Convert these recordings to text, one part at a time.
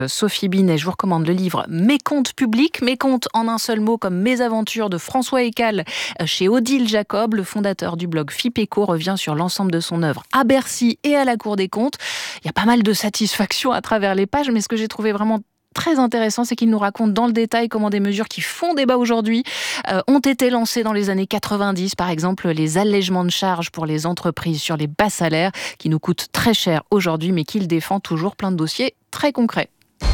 Sophie Binet. Je vous recommande le livre Mes contes publics, Mes contes en un seul mot comme Mes aventures de François Eccal chez Odile Jacob. Le fondateur du blog FIPECO revient sur l'ensemble de son œuvre à Bercy et à la Cour des comptes. Il y a pas mal de satisfaction à travers les pages, mais ce que j'ai trouvé vraiment très intéressant, c'est qu'il nous raconte dans le détail comment des mesures qui font débat aujourd'hui ont été lancées dans les années 90. Par exemple, les allègements de charges pour les entreprises sur les bas salaires qui nous coûtent très cher aujourd'hui, mais qu'il défend toujours. Plein de dossiers très concrets.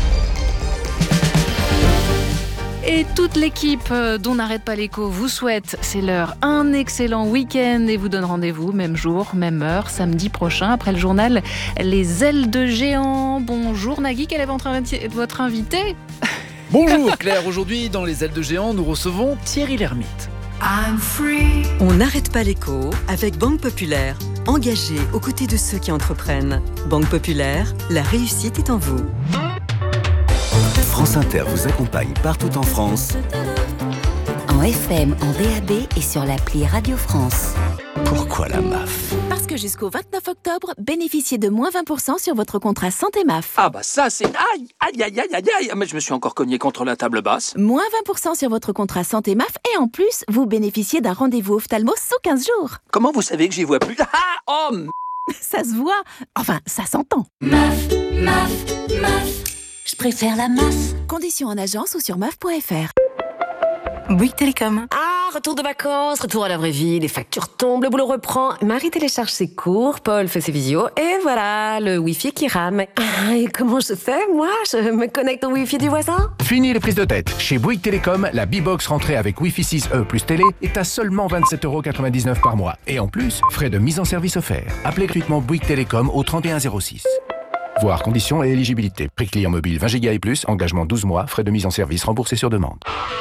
Et toute l'équipe d'On n'arrête pas l'écho vous souhaite, c'est l'heure, un excellent week-end et vous donne rendez-vous, même jour, même heure, samedi prochain, après le journal Les ailes de géant. Bonjour Nagui, quel est votre invité ? Bonjour Claire, aujourd'hui dans Les ailes de géant, nous recevons Thierry Lhermitte. On n'arrête pas l'écho avec Banque Populaire, engagée aux côtés de ceux qui entreprennent. Banque Populaire, la réussite est en vous. France Inter vous accompagne partout en France. En FM, en DAB et sur l'appli Radio France. Pourquoi la MAF ? Parce que jusqu'au 29 octobre, bénéficiez de moins 20% sur votre contrat santé MAF. Ah bah ça c'est... Aïe, aïe, aïe, aïe, aïe, aïe. Mais je me suis encore cogné contre la table basse. Moins 20% sur votre contrat santé MAF et en plus, vous bénéficiez d'un rendez-vous ophtalmo sous 15 jours. Comment vous savez que j'y vois plus ? Ah, oh, Ça se voit. Enfin, ça s'entend. MAF, MAF, MAF. Je préfère la MAF. Conditions en agence ou sur maf.fr. Bouygues Télécom. Ah, retour de vacances, retour à la vraie vie, les factures tombent, le boulot reprend. Marie télécharge ses cours, Paul fait ses visios, et voilà, le Wi-Fi qui rame. Ah, et comment je fais, moi ? Je me connecte au Wi-Fi du voisin ? Fini les prises de tête. Chez Bouygues Télécom, la B-Box rentrée avec Wi-Fi 6E plus télé est à seulement 27,99€ par mois. Et en plus, frais de mise en service offerts. Appelez gratuitement Bouygues Télécom au 3106. Voir conditions et éligibilité. Prix client mobile 20 Go et plus, engagement 12 mois, frais de mise en service remboursés sur demande.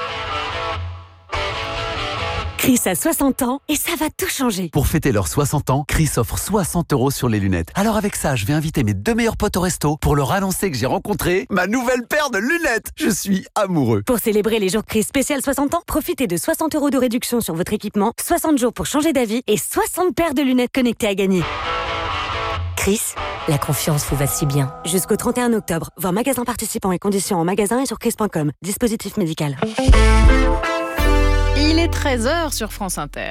Chris a 60 ans et ça va tout changer. Pour fêter leurs 60 ans, Chris offre 60€ sur les lunettes. Alors avec ça, je vais inviter mes 2 meilleurs potes au resto pour leur annoncer que j'ai rencontré ma nouvelle paire de lunettes. Je suis amoureux. Pour célébrer les jours Chris spécial 60 ans, profitez de 60€ de réduction sur votre équipement, 60 jours pour changer d'avis et 60 paires de lunettes connectées à gagner. Chris, la confiance vous va si bien. Jusqu'au 31 octobre, voir magasin participants et conditions en magasin et sur chris.com. Dispositif médical. Il est 13h sur France Inter.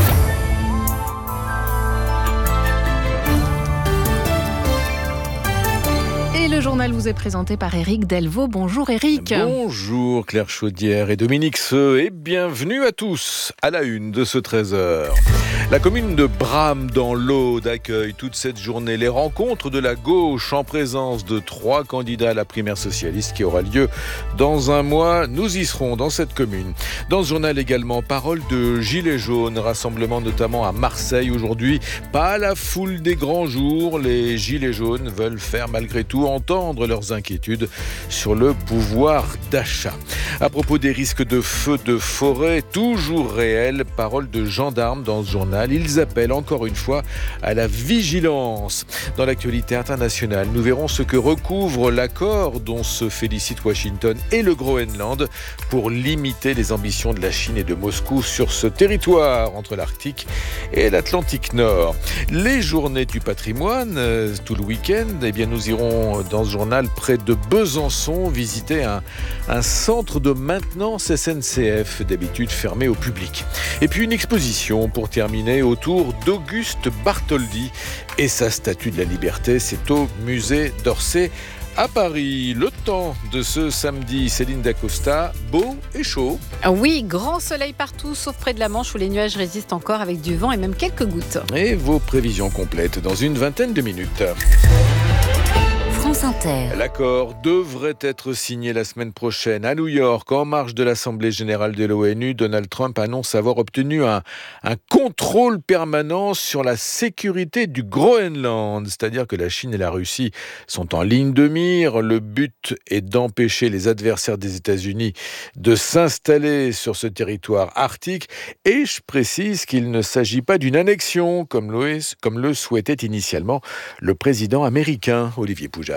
Et le journal vous est présenté par Éric Delvaux. Bonjour Éric. Bonjour Claire Chaudière et Dominique Seux et bienvenue à tous à la une de ce 13h. La commune de Bram dans l'Aude accueille toute cette journée les rencontres de la gauche en présence de 3 candidats à la primaire socialiste qui aura lieu dans un mois. Nous y serons dans cette commune. Dans ce journal également, parole de Gilets jaunes, rassemblement notamment à Marseille aujourd'hui. Pas la foule des grands jours, les Gilets jaunes veulent faire malgré tout entendre leurs inquiétudes sur le pouvoir d'achat. À propos des risques de feux de forêt, toujours réels, parole de gendarmes dans ce journal. Ils appellent encore une fois à la vigilance. Dans l'actualité internationale, nous verrons ce que recouvre l'accord dont se félicitent Washington et le Groenland pour limiter les ambitions de la Chine et de Moscou sur ce territoire entre l'Arctique et l'Atlantique Nord. Les journées du patrimoine, tout le week-end, eh bien nous irons dans ce journal près de Besançon visiter un centre de maintenance SNCF, d'habitude fermé au public. Et puis une exposition pour terminer autour d'Auguste Bartholdi et sa statue de la liberté. C'est au musée d'Orsay à Paris. Le temps de ce samedi, Céline Dacosta, beau et chaud. Oui, grand soleil partout, sauf près de la Manche où les nuages résistent encore avec du vent et même quelques gouttes. Et vos prévisions complètes dans une vingtaine de minutes. France Inter. L'accord devrait être signé la semaine prochaine à New York. En marge de l'Assemblée générale de l'ONU, Donald Trump annonce avoir obtenu un contrôle permanent sur la sécurité du Groenland. C'est-à-dire que la Chine et la Russie sont en ligne de mire. Le but est d'empêcher les adversaires des États-Unis de s'installer sur ce territoire arctique. Et je précise qu'il ne s'agit pas d'une annexion, comme le souhaitait initialement le président américain, Olivier Poujade.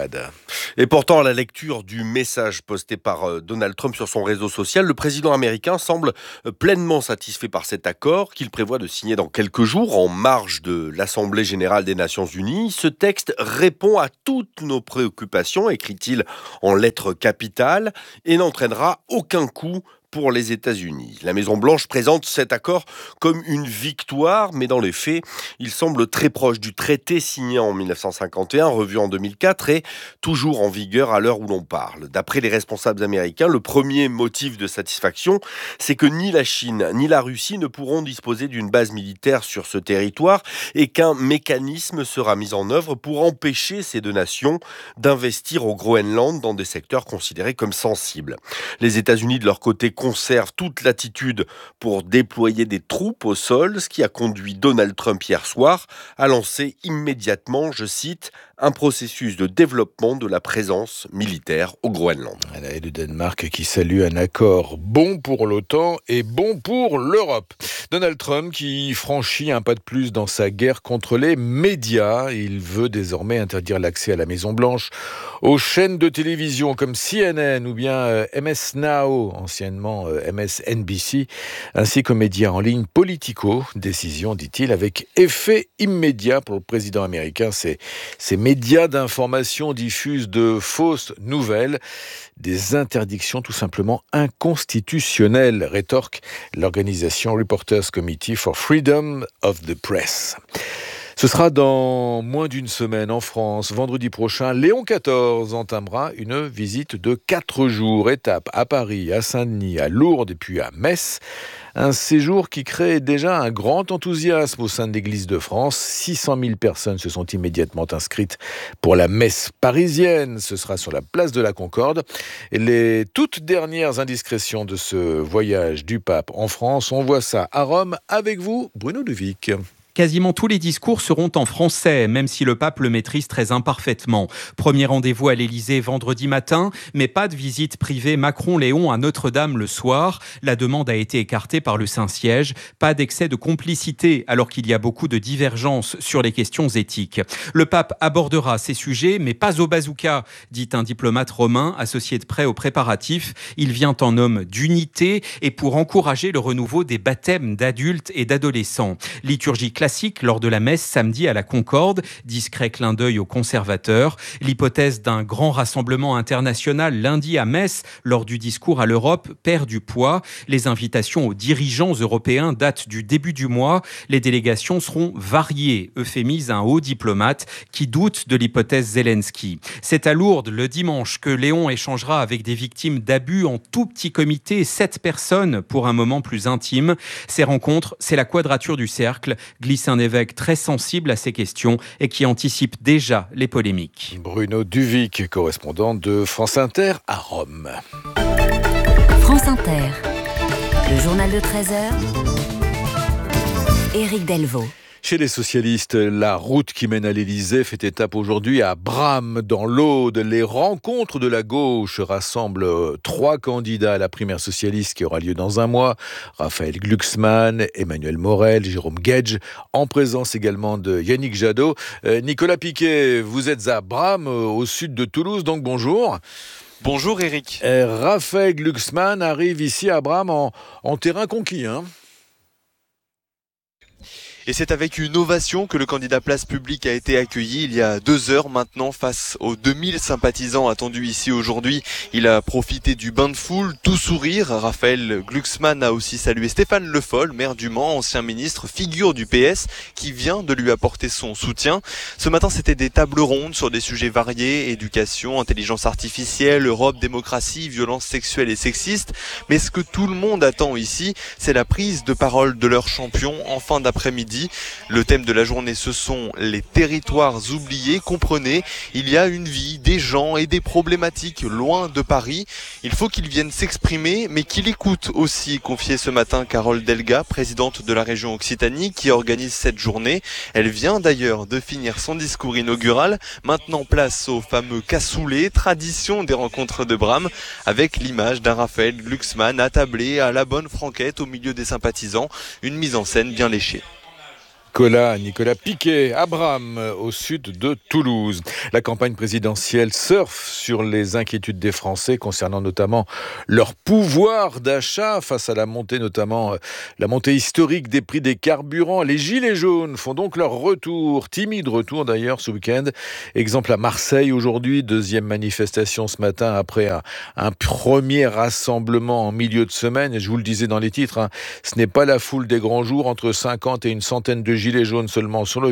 Jade. Et pourtant, à la lecture du message posté par Donald Trump sur son réseau social, le président américain semble pleinement satisfait par cet accord qu'il prévoit de signer dans quelques jours en marge de l'Assemblée générale des Nations unies. Ce texte répond à toutes nos préoccupations, écrit-il en lettres capitales, et n'entraînera aucun coût pour les États-Unis. La Maison-Blanche présente cet accord comme une victoire, mais dans les faits, il semble très proche du traité signé en 1951, revu en 2004 et toujours en vigueur à l'heure où l'on parle. D'après les responsables américains, le premier motif de satisfaction, c'est que ni la Chine ni la Russie ne pourront disposer d'une base militaire sur ce territoire et qu'un mécanisme sera mis en œuvre pour empêcher ces deux nations d'investir au Groenland dans des secteurs considérés comme sensibles. Les États-Unis, de leur côté, conserve toute latitude pour déployer des troupes au sol, ce qui a conduit Donald Trump hier soir à lancer immédiatement, je cite, un processus de développement de la présence militaire au Groenland. Et le Danemark qui salue un accord bon pour l'OTAN et bon pour l'Europe. Donald Trump qui franchit un pas de plus dans sa guerre contre les médias. Il veut désormais interdire l'accès à la Maison-Blanche aux chaînes de télévision comme CNN ou bien MS Now, anciennement MSNBC, ainsi qu'aux médias en ligne Politico. Décision, dit-il, avec effet immédiat pour le président américain. Ces médias d'information diffusent de fausses nouvelles, des interdictions tout simplement inconstitutionnelles, rétorque l'organisation Reporters Committee for Freedom of the Press. Ce sera dans moins d'une semaine en France. Vendredi prochain, Léon XIV entamera une visite de 4 jours. Étape à Paris, à Saint-Denis, à Lourdes et puis à Metz. Un séjour qui crée déjà un grand enthousiasme au sein de l'Église de France. 600 000 personnes se sont immédiatement inscrites pour la messe parisienne. Ce sera sur la place de la Concorde. Et les toutes dernières indiscrétions de ce voyage du pape en France, on voit ça à Rome avec vous, Bruno Duvic. Quasiment tous les discours seront en français, même si le pape le maîtrise très imparfaitement. Premier rendez-vous à l'Élysée vendredi matin, mais pas de visite privée Macron-Léon à Notre-Dame le soir. La demande a été écartée par le Saint-Siège. Pas d'excès de complicité, alors qu'il y a beaucoup de divergences sur les questions éthiques. Le pape abordera ces sujets, mais pas au bazooka, dit un diplomate romain associé de près aux préparatifs. Il vient en homme d'unité et pour encourager le renouveau des baptêmes d'adultes et d'adolescents. Liturgie classique lors de la messe samedi à la Concorde, discret clin d'œil aux conservateurs. L'hypothèse d'un grand rassemblement international lundi à Metz lors du discours à l'Europe perd du poids. Les invitations aux dirigeants européens datent du début du mois. Les délégations seront variées, euphémise un haut diplomate qui doute de l'hypothèse Zelensky. C'est à Lourdes le dimanche que Léon échangera avec des victimes d'abus en tout petit comité, 7 personnes pour un moment plus intime. Ces rencontres, c'est la quadrature du cercle, glisse un évêque très sensible à ces questions et qui anticipe déjà les polémiques. Bruno Duvic, correspondant de France Inter à Rome. France Inter, le journal de 13h, Éric Delvaux. Chez les socialistes, la route qui mène à l'Élysée fait étape aujourd'hui à Bram, dans l'Aude. Les rencontres de la gauche rassemblent 3 candidats à la primaire socialiste qui aura lieu dans un mois. Raphaël Glucksmann, Emmanuel Morel, Jérôme Guedj, en présence également de Yannick Jadot. Nicolas Piquet, vous êtes à Bram, au sud de Toulouse, donc bonjour. Bonjour Éric. Raphaël Glucksmann arrive ici à Bram en terrain conquis, hein. Et c'est avec une ovation que le candidat Place Publique a été accueilli il y a 2 heures maintenant face aux 2000 sympathisants attendus ici aujourd'hui. Il a profité du bain de foule, tout sourire. Raphaël Glucksmann a aussi salué Stéphane Le Foll, maire du Mans, ancien ministre, figure du PS, qui vient de lui apporter son soutien. Ce matin, c'était des tables rondes sur des sujets variés, éducation, intelligence artificielle, Europe, démocratie, violences sexuelles et sexistes. Mais ce que tout le monde attend ici, c'est la prise de parole de leur champion en fin d'après-midi. Le thème de la journée, ce sont les territoires oubliés. Comprenez, il y a une vie, des gens et des problématiques loin de Paris. Il faut qu'ils viennent s'exprimer, mais qu'ils écoutent aussi, confiait ce matin Carole Delga, présidente de la région Occitanie, qui organise cette journée. Elle vient d'ailleurs de finir son discours inaugural. Maintenant, place au fameux cassoulet, tradition des rencontres de Bram, avec l'image d'un Raphaël Glucksmann attablé à la bonne franquette au milieu des sympathisants. Une mise en scène bien léchée. Nicolas Piquet, à Bram, au sud de Toulouse. La campagne présidentielle surfe sur les inquiétudes des Français concernant notamment leur pouvoir d'achat face à la montée historique des prix des carburants. Les gilets jaunes font donc leur retour, timide retour d'ailleurs ce week-end. Exemple à Marseille aujourd'hui, deuxième manifestation ce matin après un premier rassemblement en milieu de semaine. Et je vous le disais dans les titres, ce n'est pas la foule des grands jours, entre 50 et une centaine de gilets jaunes seulement sur le